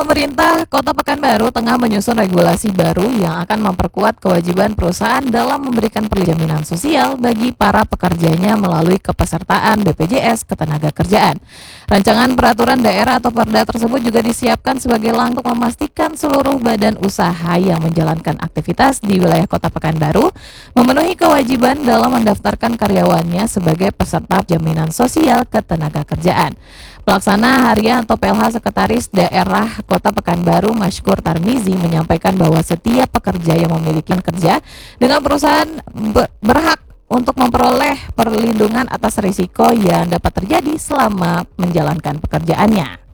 Pemerintah Kota Pekanbaru tengah menyusun regulasi baru yang akan memperkuat kewajiban perusahaan dalam memberikan jaminan sosial bagi para pekerjanya melalui kepesertaan BPJS Ketenagakerjaan. Rancangan peraturan daerah atau Perda tersebut juga disiapkan sebagai langkah untuk memastikan seluruh badan usaha yang menjalankan aktivitas di wilayah Kota Pekanbaru memenuhi kewajiban dalam mendaftarkan karyawannya sebagai peserta jaminan sosial ketenagakerjaan. Pelaksana harian atau PLH Sekretaris Daerah Kota Pekanbaru Masykur Tarmizi menyampaikan bahwa setiap pekerja yang memiliki kerja dengan perusahaan berhak untuk memperoleh perlindungan atas risiko yang dapat terjadi selama menjalankan pekerjaannya.